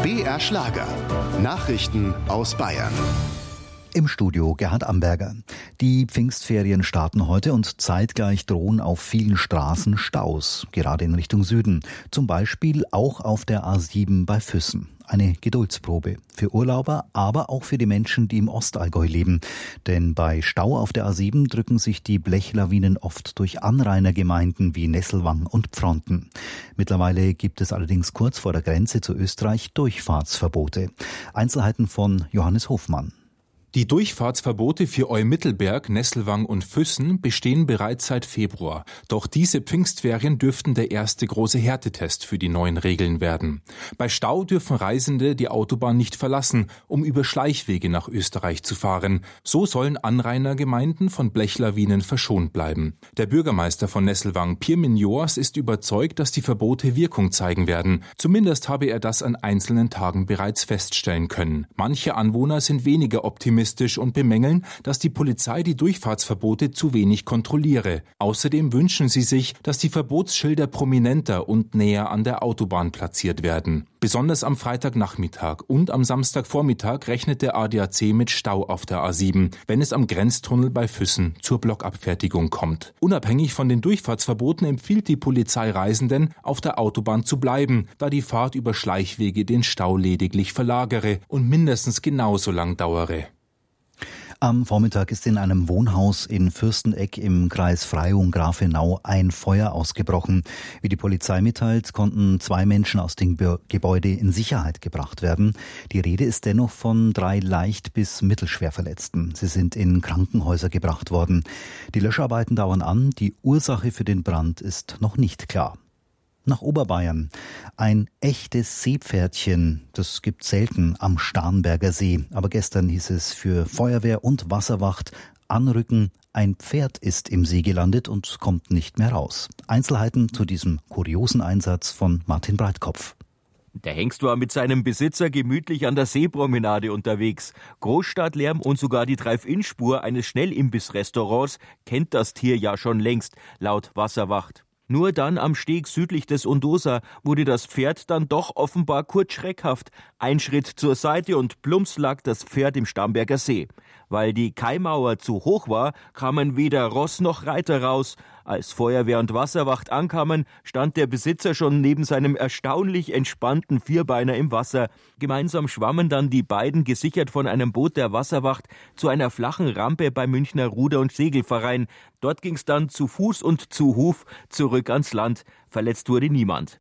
BR Schlager. Nachrichten aus Bayern. Im Studio Gerhard Amberger. Die Pfingstferien starten heute und zeitgleich drohen auf vielen Straßen Staus, gerade in Richtung Süden. Zum Beispiel auch auf der A7 bei Füssen. Eine Geduldsprobe für Urlauber, aber auch für die Menschen, die im Ostallgäu leben. Denn bei Stau auf der A7 drücken sich die Blechlawinen oft durch Anrainergemeinden wie Nesselwang und Pfronten. Mittlerweile gibt es allerdings kurz vor der Grenze zu Österreich Durchfahrtsverbote. Einzelheiten von Johannes Hofmann. Die Durchfahrtsverbote für Eumittelberg, Nesselwang und Füssen bestehen bereits seit Februar. Doch diese Pfingstferien dürften der erste große Härtetest für die neuen Regeln werden. Bei Stau dürfen Reisende die Autobahn nicht verlassen, um über Schleichwege nach Österreich zu fahren. So sollen Anrainergemeinden von Blechlawinen verschont bleiben. Der Bürgermeister von Nesselwang, Pirmin Joas, ist überzeugt, dass die Verbote Wirkung zeigen werden. Zumindest habe er das an einzelnen Tagen bereits feststellen können. Manche Anwohner sind weniger optimistisch und bemängeln, dass die Polizei die Durchfahrtsverbote zu wenig kontrolliere. Außerdem wünschen sie sich, dass die Verbotsschilder prominenter und näher an der Autobahn platziert werden. Besonders am Freitagnachmittag und am Samstagvormittag rechnet der ADAC mit Stau auf der A7, wenn es am Grenztunnel bei Füssen zur Blockabfertigung kommt. Unabhängig von den Durchfahrtsverboten empfiehlt die Polizei Reisenden, auf der Autobahn zu bleiben, da die Fahrt über Schleichwege den Stau lediglich verlagere und mindestens genauso lang dauere. Am Vormittag ist in einem Wohnhaus in Fürsteneck im Kreis Freyung-Grafenau ein Feuer ausgebrochen. Wie die Polizei mitteilt, konnten 2 Menschen aus dem Gebäude in Sicherheit gebracht werden. Die Rede ist dennoch von 3 leicht bis mittelschwer Verletzten. Sie sind in Krankenhäuser gebracht worden. Die Löscharbeiten dauern an. Die Ursache für den Brand ist noch nicht klar. Nach Oberbayern. Ein echtes Seepferdchen, das gibt's selten am Starnberger See. Aber gestern hieß es für Feuerwehr und Wasserwacht: anrücken, ein Pferd ist im See gelandet und kommt nicht mehr raus. Einzelheiten zu diesem kuriosen Einsatz von Martin Breitkopf. Der Hengst war mit seinem Besitzer gemütlich an der Seepromenade unterwegs. Großstadtlärm und sogar die Drive-In-Spur eines Schnellimbiss-Restaurants kennt das Tier ja schon längst, laut Wasserwacht. Nur dann am Steg südlich des Undosa wurde das Pferd dann doch offenbar kurz schreckhaft. Ein Schritt zur Seite und plumps lag das Pferd im Starnberger See. Weil die Kaimauer zu hoch war, kamen weder Ross noch Reiter raus. Als Feuerwehr und Wasserwacht ankamen, stand der Besitzer schon neben seinem erstaunlich entspannten Vierbeiner im Wasser. Gemeinsam schwammen dann die beiden, gesichert von einem Boot der Wasserwacht, zu einer flachen Rampe beim Münchner Ruder- und Segelverein. Dort ging's dann zu Fuß und zu Huf zurück ans Land. Verletzt wurde niemand.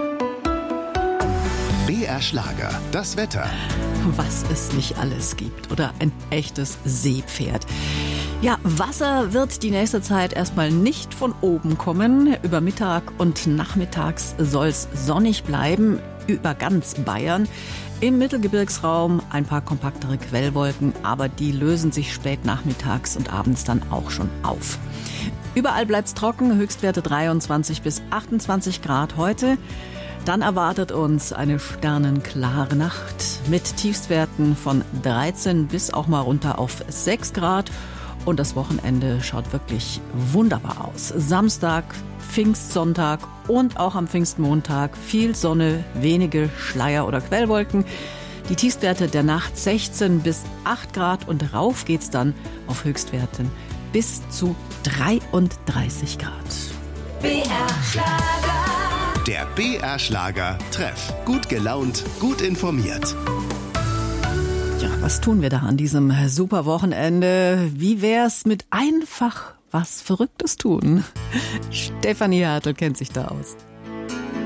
BR Schlager, das Wetter. Was es nicht alles gibt. Oder ein echtes Seepferd. Ja, Wasser wird die nächste Zeit erstmal nicht von oben kommen. Über Mittag und nachmittags soll es sonnig bleiben über ganz Bayern. Im Mittelgebirgsraum ein paar kompaktere Quellwolken, aber die lösen sich spät nachmittags und abends dann auch schon auf. Überall bleibt's trocken, Höchstwerte 23 bis 28 Grad heute. Dann erwartet uns eine sternenklare Nacht mit Tiefstwerten von 13 bis auch mal runter auf 6 Grad. Und das Wochenende schaut wirklich wunderbar aus. Samstag, Pfingstsonntag und auch am Pfingstmontag viel Sonne, wenige Schleier oder Quellwolken. Die Tiefstwerte der Nacht 16 bis 8 Grad und rauf geht's dann auf Höchstwerten bis zu 33 Grad. BR Schlager. Der BR Schlager Treff. Gut gelaunt, gut informiert. Ja, was tun wir da an diesem super Wochenende? Wie wär's mit einfach was Verrücktes tun? Stefanie Hartl kennt sich da aus.